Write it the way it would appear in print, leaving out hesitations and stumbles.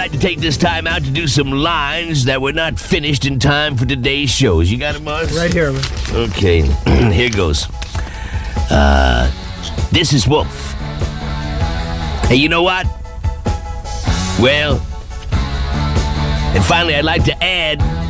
like to take this time out to do some lines that were not finished in time for today's shows. You got it, Mars? Right here. Okay, here goes. This is Wolf. Hey, you know what? Well, and finally, I'd like to add